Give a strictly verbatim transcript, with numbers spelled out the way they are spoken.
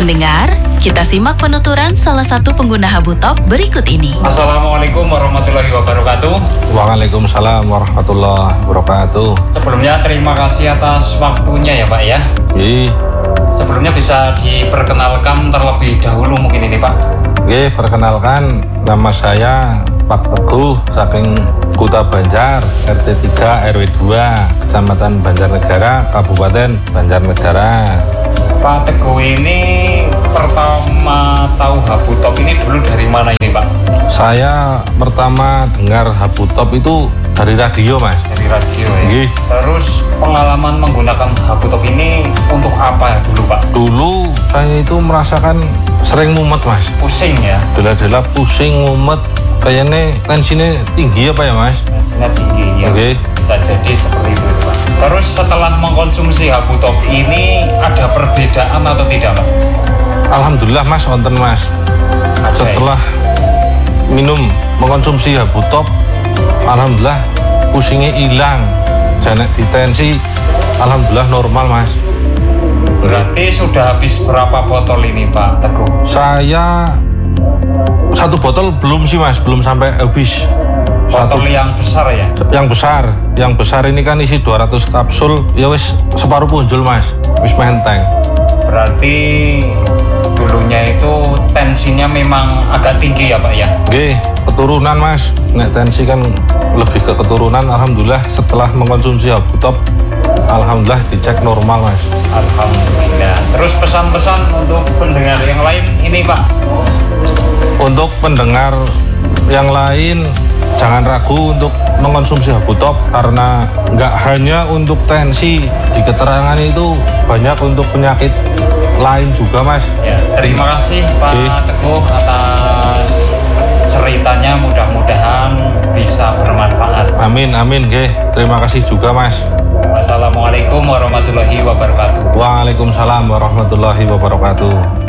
Pendengar, kita simak penuturan salah satu pengguna Habutop berikut ini. Assalamualaikum warahmatullahi wabarakatuh. Waalaikumsalam warahmatullahi wabarakatuh. Sebelumnya terima kasih atas waktunya ya Pak ya. Iya. Sebelumnya bisa diperkenalkan terlebih dahulu mungkin ini Pak. Oke, perkenalkan nama saya Pak Teguh saking Kuta Banjar, R T tiga R W dua, Kecamatan Banjarnegara, Kabupaten Banjarnegara. Pak Teguh ini pertama tahu Habutop ini dulu dari mana ini Pak? Saya pertama dengar Habutop itu dari radio Mas. Dari radio ya? Iya. Terus pengalaman menggunakan Habutop ini untuk apa ya dulu Pak? Dulu saya itu merasakan sering mumet Mas. Pusing ya? Dela-dela pusing, mumet. Kayaknya tensinya tinggi apa ya Mas? Tensinya tinggi ya. Oke. Bisa jadi seperti itu Pak. Terus setelah mengkonsumsi Habutop ini ada perbedaan atau tidak Pak? Alhamdulillah Mas, wonten Mas. Ada, Setelah ya? minum mengkonsumsi Habutop, alhamdulillah pusingnya hilang. Janek di tensi, alhamdulillah normal Mas. Berarti sudah habis berapa botol ini Pak Teguh? Saya satu botol belum sih Mas, belum sampai habis. Botol yang besar ya? Yang besar, yang besar ini kan isi dua ratus kapsul, ya wis separuh punjul Mas, wis menteng. Berarti dulunya itu tensinya memang agak tinggi ya Pak ya? Oke, keturunan Mas, nek tensi kan lebih ke keturunan. Alhamdulillah setelah mengkonsumsi Habutop, alhamdulillah dicek normal Mas. Alhamdulillah. Terus pesan-pesan untuk pendengar yang lain ini Pak? Untuk pendengar yang lain, jangan ragu untuk mengkonsumsi Habutop karena nggak hanya untuk tensi, di keterangan itu banyak untuk penyakit lain juga Mas. Ya, terima kasih Pak Oke. Teguh atas ceritanya, mudah-mudahan bisa bermanfaat. Amin, amin, oke. Terima kasih juga Mas. Wassalamualaikum warahmatullahi wabarakatuh. Waalaikumsalam warahmatullahi wabarakatuh.